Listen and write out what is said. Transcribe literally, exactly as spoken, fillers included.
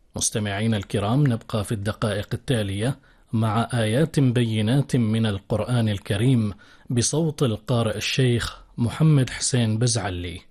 مستمعين الكرام، نبقى في الدقائق التالية مع آيات بينات من القرآن الكريم بصوت القارئ الشيخ محمد حسين بزعلي.